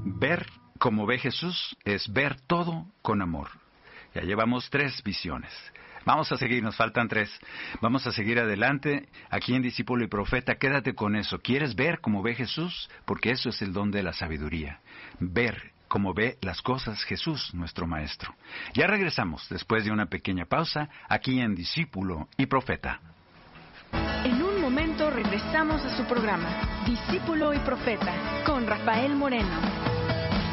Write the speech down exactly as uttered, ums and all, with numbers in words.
Ver como ve Jesús es ver todo con amor. Ya llevamos tres visiones. Vamos a seguir, nos faltan tres. Vamos a seguir adelante. Aquí en Discípulo y Profeta, quédate con eso. ¿Quieres ver cómo ve Jesús? Porque eso es el don de la sabiduría. Ver cómo ve las cosas Jesús, nuestro Maestro. Ya regresamos, después de una pequeña pausa, aquí en Discípulo y Profeta. En un momento regresamos a su programa, Discípulo y Profeta, con Rafael Moreno.